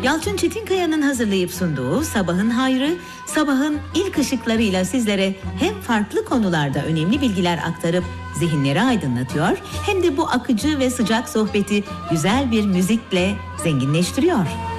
Yalçın Çetinkaya'nın hazırlayıp sunduğu Sabahın Hayrı, sabahın ilk ışıklarıyla sizlere hem farklı konularda önemli bilgiler aktarıp zihinleri aydınlatıyor, hem de bu akıcı ve sıcak sohbeti güzel bir müzikle zenginleştiriyor.